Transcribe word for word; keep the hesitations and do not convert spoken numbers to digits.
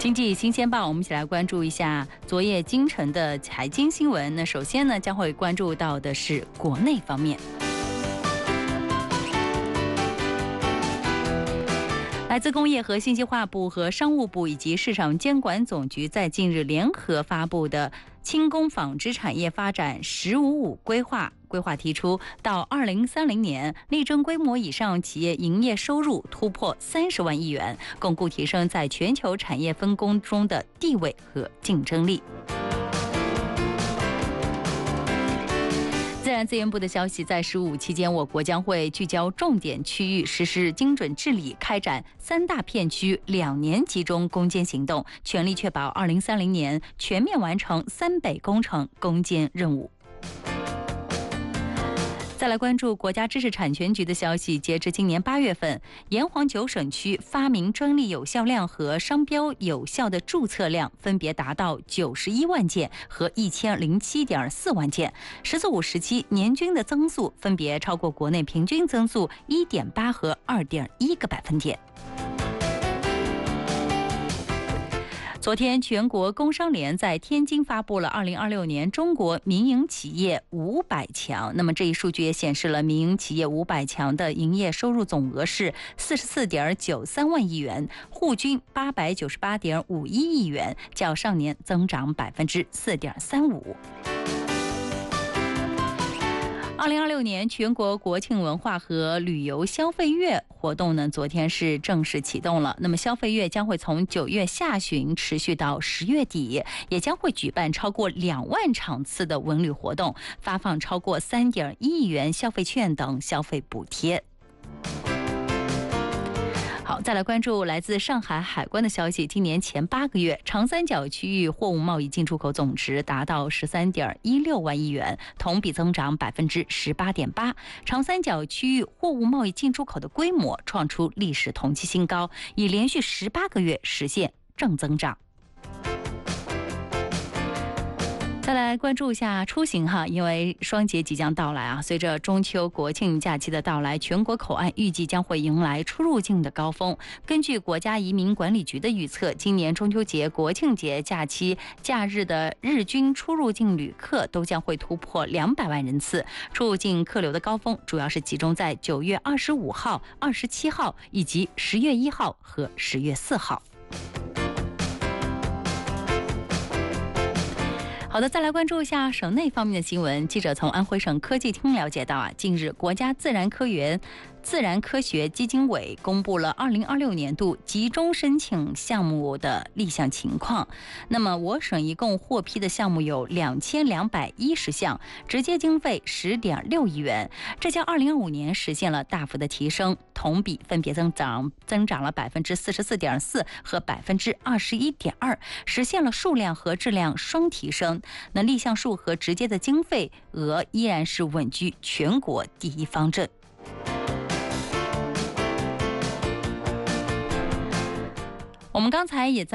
经济新鲜报，我们一起来关注一下昨夜京城的财经新闻。那首先呢，将会关注到的是国内方面。来自工业和信息化部和商务部以及市场监管总局在近日联合发布的轻工纺织产业发展“十五五”规划。规划提出，到二零三零年，力争规模以上企业营业收入突破三十万亿元，巩固提升在全球产业分工中的地位和竞争力。自然资源部的消息，在十五期间，我国将会聚焦重点区域，实施精准治理，开展三大片区两年集中攻坚行动，全力确保二零三零年全面完成三北工程攻坚任务。再来关注国家知识产权局的消息，截至今年八月份，沿黄九省区发明专利有效量和商标有效的注册量分别达到九十一万件和一千零七点四万件，十四五时期年均的增速分别超过国内平均增速一点八和二点一个百分点。昨天，全国工商联在天津发布了二零二六年中国民营企业五百强。那么这一数据也显示了民营企业五百强的营业收入总额是四十四点九三万亿元，户均八百九十八点五一亿元，较上年增长百分之四点三五。二零二六年全国国庆文化和旅游消费月活动呢，昨天是正式启动了。那么消费月将会从九月下旬持续到十月底，也将会举办超过两万场次的文旅活动，发放超过三点一亿元消费券等消费补贴。好，再来关注来自上海海关的消息。今年前八个月，长三角区域货物贸易进出口总值达到十三点一六万亿元，同比增长百分之十八点八。长三角区域货物贸易进出口的规模创出历史同期新高，已连续十八个月实现正增长。再来关注一下出行哈，因为双节即将到来啊，随着中秋国庆假期的到来，全国口岸预计将会迎来出入境的高峰。根据国家移民管理局的预测，今年中秋节、国庆节假期假日的日均出入境旅客都将会突破两百万人次。出入境客流的高峰主要是集中在九月二十五号、二十七号以及十月一号和十月四号。好的，再来关注一下省内方面的新闻。记者从安徽省科技厅了解到啊，近日国家自然科学自然科学基金委公布了二零二六年度集中申请项目的立项情况。那么我省一共获批的项目有两千两百一十项，直接经费十点六亿元，这较二零二五年实现了大幅的提升，同比分别增长增长了百分之四十四点四和百分之二十一点二，实现了数量和质量双提升。那立项数和直接的经费额依然是稳居全国第一方阵。我们刚才也在